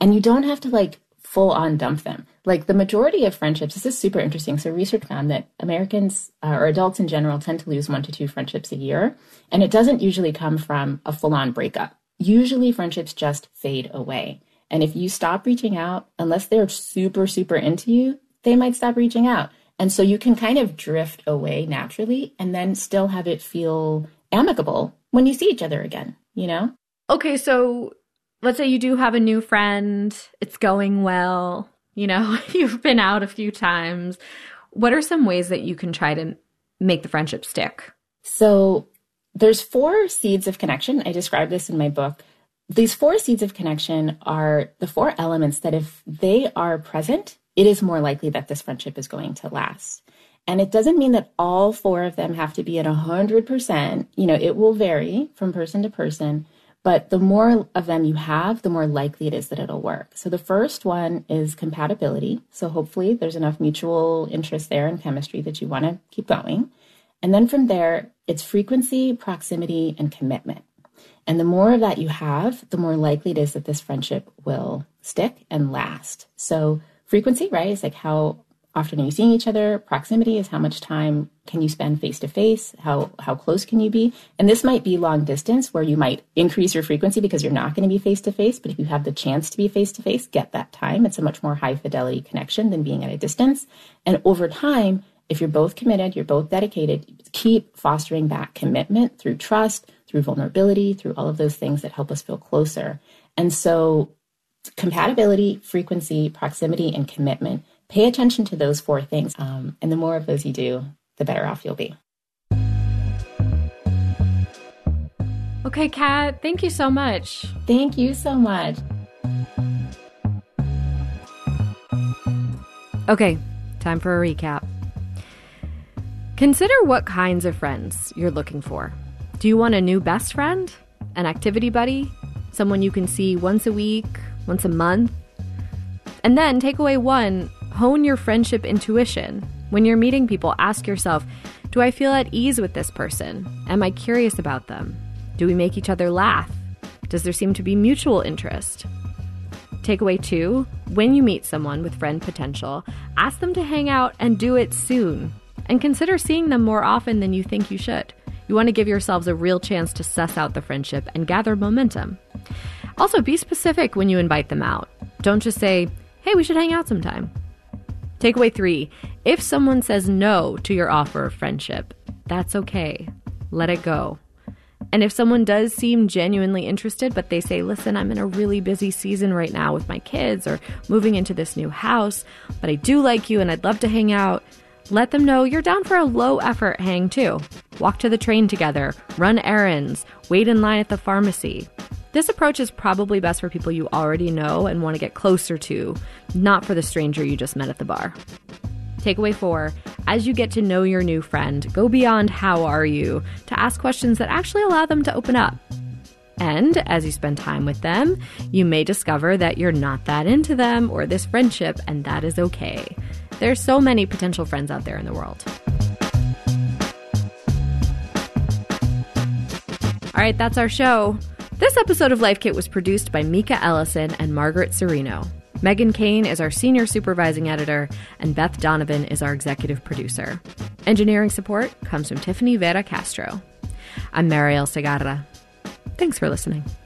And you don't have to like full on dump them. Like the majority of friendships, this is super interesting. So research found that Americans or adults in general tend to lose 1 to 2 friendships a year. And it doesn't usually come from a full on breakup. Usually friendships just fade away. And if you stop reaching out, unless they're super, super into you, they might stop reaching out. And so you can kind of drift away naturally and then still have it feel amicable when you see each other again, you know? Okay, so let's say you do have a new friend. It's going well. You know, you've been out a few times. What are some ways that you can try to make the friendship stick? So there's 4 seeds of connection. I describe this in my book. These 4 seeds of connection are the 4 elements that if they are present, it is more likely that this friendship is going to last. And it doesn't mean that all 4 of them have to be at 100%. You know, it will vary from person to person. But the more of them you have, the more likely it is that it'll work. So the first one is compatibility. So hopefully there's enough mutual interest there and chemistry that you want to keep going. And then from there, it's frequency, proximity, and commitment. And the more of that you have, the more likely it is that this friendship will stick and last. So frequency, right, is like how often are you seeing each other? Proximity is how much time can you spend face to face? How close can you be? And this might be long distance where you might increase your frequency because you're not going to be face to face. But if you have the chance to be face to face, get that time. It's a much more high fidelity connection than being at a distance. And over time, if you're both committed, you're both dedicated, keep fostering that commitment through trust, through vulnerability, through all of those things that help us feel closer. And so compatibility, frequency, proximity, and commitment. Pay attention to those 4 things. And the more of those you do, the better off you'll be. Okay, Kat, thank you so much. Thank you so much. Okay, time for a recap. Consider what kinds of friends you're looking for. Do you want a new best friend? An activity buddy? Someone you can see once a week, once a month? And then takeaway 1, hone your friendship intuition. When you're meeting people, ask yourself, do I feel at ease with this person? Am I curious about them? Do we make each other laugh? Does there seem to be mutual interest? Takeaway 2, when you meet someone with friend potential, ask them to hang out and do it soon. And consider seeing them more often than you think you should. You want to give yourselves a real chance to suss out the friendship and gather momentum. Also, be specific when you invite them out. Don't just say, hey, we should hang out sometime. Takeaway 3, if someone says no to your offer of friendship, that's okay. Let it go. And if someone does seem genuinely interested, but they say, listen, I'm in a really busy season right now with my kids or moving into this new house, but I do like you and I'd love to hang out, let them know you're down for a low-effort hang too. Walk to the train together, run errands, wait in line at the pharmacy. This approach is probably best for people you already know and want to get closer to, not for the stranger you just met at the bar. Takeaway 4, as you get to know your new friend, go beyond how are you to ask questions that actually allow them to open up. And as you spend time with them, you may discover that you're not that into them or this friendship, and that is okay. There's so many potential friends out there in the world. All right, that's our show. This episode of Life Kit was produced by Mika Ellison and Margaret Serino. Megan Kane is our senior supervising editor, and Beth Donovan is our executive producer. Engineering support comes from Tiffany Vera Castro. I'm Mariel Segarra. Thanks for listening.